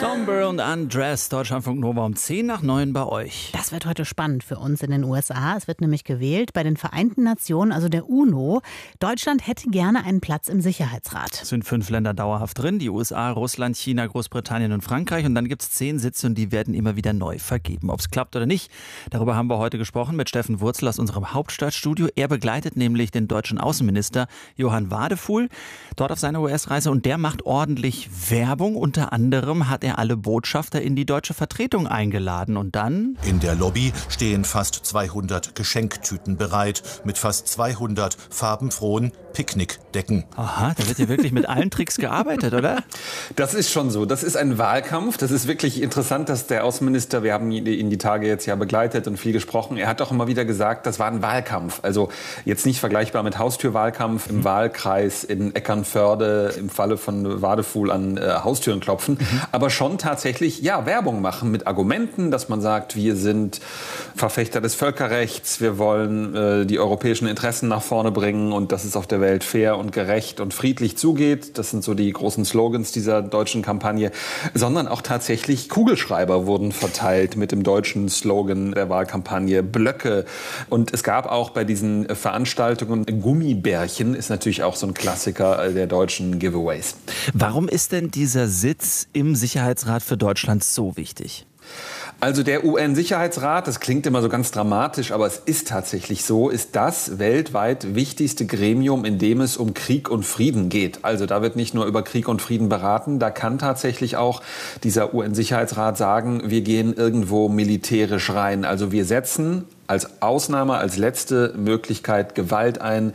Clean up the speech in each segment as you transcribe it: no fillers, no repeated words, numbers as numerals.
Somber und Undressed, Deutschlandfunk Nova um 10:09 bei euch. Das wird heute spannend für uns in den USA. Es wird nämlich gewählt bei den Vereinten Nationen, also der UNO. Deutschland hätte gerne einen Platz im Sicherheitsrat. Es sind 5 Länder dauerhaft drin, die USA, Russland, China, Großbritannien und Frankreich. Und dann gibt es 10 Sitze und die werden immer wieder neu vergeben. Ob es klappt oder nicht, darüber haben wir heute gesprochen mit Steffen Wurzel aus unserem Hauptstadtstudio. Er begleitet nämlich den deutschen Außenminister Johann Wadefuhl dort auf seiner US-Reise und der macht ordentlich Werbung. Unter anderem hat er alle Botschafter in die deutsche Vertretung eingeladen und dann... In der Lobby stehen fast 200 Geschenktüten bereit, mit fast 200 farbenfrohen Picknickdecken. Aha, da wird ja wirklich mit allen Tricks gearbeitet, oder? Das ist schon so. Das ist ein Wahlkampf. Das ist wirklich interessant, dass der Außenminister, wir haben ihn die Tage jetzt ja begleitet und viel gesprochen, er hat auch immer wieder gesagt, das war ein Wahlkampf. Also jetzt nicht vergleichbar mit Haustürwahlkampf im Wahlkreis in Eckernförde, im Falle von Wadefuhl an Haustüren klopfen, aber schon tatsächlich, ja, Werbung machen mit Argumenten, dass man sagt, wir sind Verfechter des Völkerrechts, wir wollen die europäischen Interessen nach vorne bringen und dass es auf der Welt fair und gerecht und friedlich zugeht. Das sind so die großen Slogans dieser deutschen Kampagne, sondern auch tatsächlich Kugelschreiber wurden verteilt mit dem deutschen Slogan der Wahlkampagne, Blöcke. Und es gab auch bei diesen Veranstaltungen Gummibärchen, ist natürlich auch so ein Klassiker der deutschen Giveaways. Warum ist denn dieser Sitz im Sicherheitsrat für Deutschland so wichtig? Also der UN-Sicherheitsrat, das klingt immer so ganz dramatisch, aber es ist tatsächlich so, ist das weltweit wichtigste Gremium, in dem es um Krieg und Frieden geht. Also da wird nicht nur über Krieg und Frieden beraten, da kann tatsächlich auch dieser UN-Sicherheitsrat sagen, wir gehen irgendwo militärisch rein. Also wir setzen als Ausnahme, als letzte Möglichkeit Gewalt ein.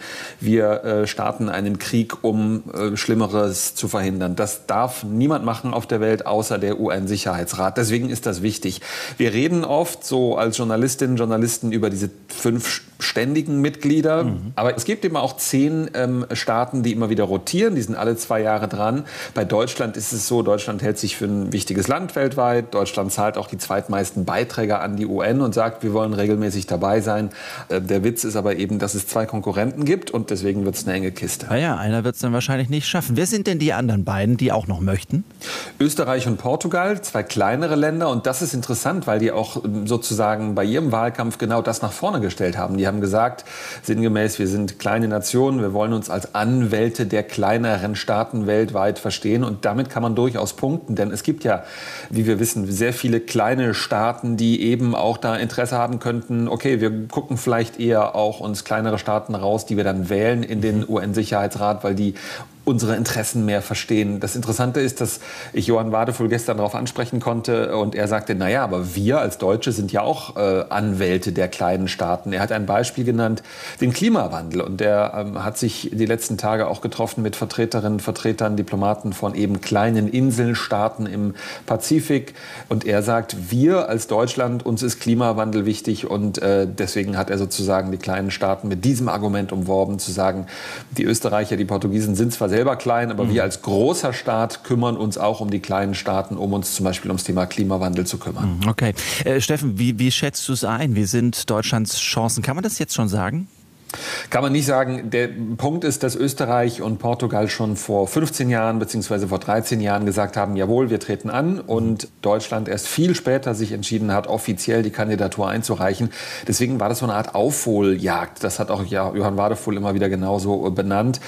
Wir starten einen Krieg, um Schlimmeres zu verhindern. Das darf niemand machen auf der Welt, außer der UN-Sicherheitsrat. Deswegen ist das wichtig. Wir reden oft so als Journalistinnen und Journalisten über diese 5 ständigen Mitglieder. Aber es gibt eben auch 10 Staaten, die immer wieder rotieren. Die sind alle 2 Jahre dran. Bei Deutschland ist es so, Deutschland hält sich für ein wichtiges Land weltweit. Deutschland zahlt auch die zweitmeisten Beiträge an die UN und sagt, wir wollen regelmäßig dabei sein. Der Witz ist aber eben, dass es 2 Konkurrenten gibt und deswegen wird es eine enge Kiste. Naja, einer wird es dann wahrscheinlich nicht schaffen. Wer sind denn die anderen beiden, die auch noch möchten? Österreich und Portugal, 2 kleinere Länder und das ist interessant, weil die auch sozusagen bei ihrem Wahlkampf genau das nach vorne gestellt haben. Die haben gesagt, sinngemäß, wir sind kleine Nationen, wir wollen uns als Anwälte der kleineren Staaten weltweit verstehen und damit kann man durchaus punkten, denn es gibt ja, wie wir wissen, sehr viele kleine Staaten, die eben auch da Interesse haben könnten, okay, wir gucken vielleicht eher auch uns kleinere Staaten raus, die wir dann wählen in den UN-Sicherheitsrat, weil die unsere Interessen mehr verstehen. Das Interessante ist, dass ich Johann Wadefuhl gestern darauf ansprechen konnte und er sagte, naja, aber wir als Deutsche sind ja auch Anwälte der kleinen Staaten. Er hat ein Beispiel genannt, den Klimawandel und er hat sich die letzten Tage auch getroffen mit Vertreterinnen, Vertretern, Diplomaten von eben kleinen Inselstaaten im Pazifik und er sagt, wir als Deutschland, uns ist Klimawandel wichtig und deswegen hat er sozusagen die kleinen Staaten mit diesem Argument umworben, zu sagen, die Österreicher, die Portugiesen sind zwar selber klein, aber wir als großer Staat kümmern uns auch um die kleinen Staaten, um uns zum Beispiel ums Thema Klimawandel zu kümmern. Okay. Steffen, wie schätzt du es ein? Wie sind Deutschlands Chancen? Kann man das jetzt schon sagen? Kann man nicht sagen. Der Punkt ist, dass Österreich und Portugal schon vor 15 Jahren bzw. vor 13 Jahren gesagt haben, jawohl, wir treten an und Deutschland erst viel später sich entschieden hat, offiziell die Kandidatur einzureichen. Deswegen war das so eine Art Aufholjagd. Das hat auch Johann Wadefuhl immer wieder genauso benannt.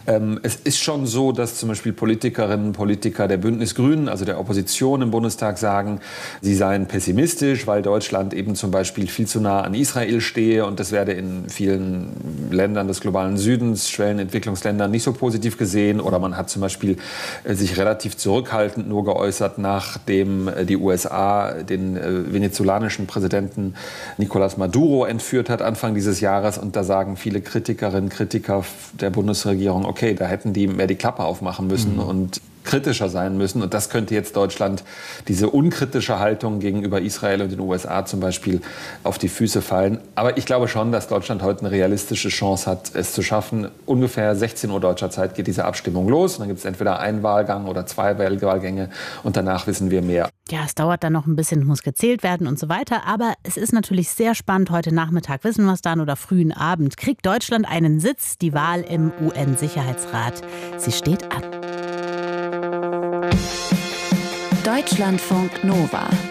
Es ist schon so, dass zum Beispiel Politikerinnen und Politiker der Bündnis Grünen, also der Opposition im Bundestag, sagen, sie seien pessimistisch, weil Deutschland eben zum Beispiel viel zu nah an Israel stehe und das werde in vielen Ländern des globalen Südens, Schwellenentwicklungsländern nicht so positiv gesehen. Oder man hat zum Beispiel sich relativ zurückhaltend nur geäußert, nachdem die USA den venezolanischen Präsidenten Nicolás Maduro entführt hat Anfang dieses Jahres. Und da sagen viele Kritikerinnen und Kritiker der Bundesregierung, okay, da hätten die mehr die Klappe aufmachen müssen und kritischer sein müssen. Und das könnte jetzt Deutschland, diese unkritische Haltung gegenüber Israel und den USA zum Beispiel, auf die Füße fallen. Aber ich glaube schon, dass Deutschland heute eine realistische Chance hat, es zu schaffen. Ungefähr 16 Uhr deutscher Zeit geht diese Abstimmung los. Und dann gibt es entweder einen Wahlgang oder 2 Wahlgänge. Und danach wissen wir mehr. Ja, es dauert dann noch ein bisschen, muss gezählt werden und so weiter. Aber es ist natürlich sehr spannend. Heute Nachmittag wissen wir es dann oder frühen Abend. Kriegt Deutschland einen Sitz? Die Wahl im UN-Sicherheitsrat. Sie steht an. Deutschlandfunk Nova